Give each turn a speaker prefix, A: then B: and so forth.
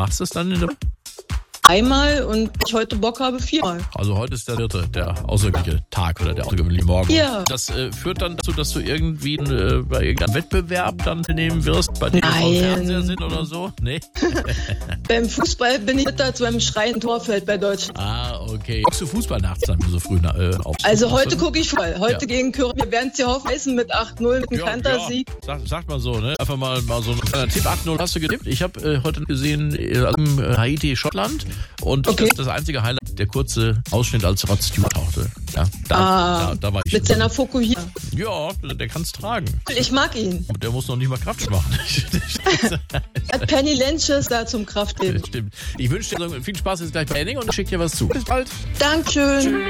A: machst du es dann in der
B: Einmal und wenn ich heute Bock habe, 4-mal.
A: Also heute ist der 4., der außergewöhnliche Tag oder der außergewöhnliche Morgen.
B: Ja.
A: Das führt dann dazu, dass du irgendwie bei irgendeinem Wettbewerb dann teilnehmen wirst, bei dem wir im Fernseher sind oder so? Nee?
B: Beim Fußball bin ich da zu einem schreienden Torfeld bei Deutschland.
A: Ah, okay. Guckst du Fußball nachts dann so früh auf?
B: Also heute gucke ich Fußball. Heute gegen Kürren. Wir werden es hier hoffen mit 8-0 mit dem Kantersieg.
A: Sagt mal so, ne? Einfach mal so einen Tipp. 8-0 hast du getippt. Ich habe heute gesehen, Haiti, Schottland. Und das ist das einzige Highlight, der kurze Ausschnitt, als Rod Stewart tauchte. Ja, da war ich.
B: Mit seiner Fukuhila.
A: Ja, der kann es tragen.
B: Ich mag ihn.
A: Der muss noch nicht mal Kraft machen.
B: Hat Penny Lenches da zum Kraftheben.
A: Stimmt. Ich wünsche dir viel Spaß jetzt gleich bei Henning und schicke dir was zu. Bis bald.
B: Dankeschön. Tschüss.